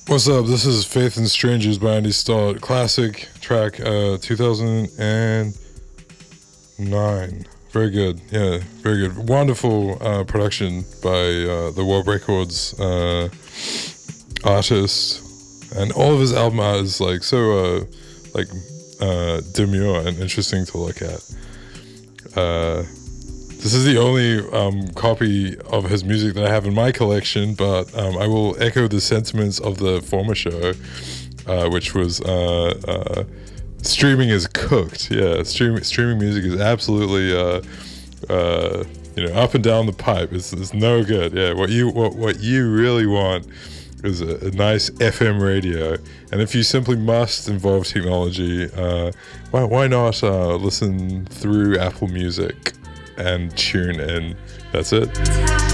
What's up? This is Faith and Strangers by Andy Stott. Classic track, 2009. Very good. Yeah, very good. Wonderful production by the Warp Records artist. And all of his album art is like so demure and interesting to look at. This is the only copy of his music that I have in my collection, but I will echo the sentiments of the former show, which was streaming is cooked. Yeah, streaming music is absolutely up and down the pipe. It's no good. Yeah, what you really want is a nice FM radio, and if you simply must involve technology, why not listen through Apple Music and tune in. That's it.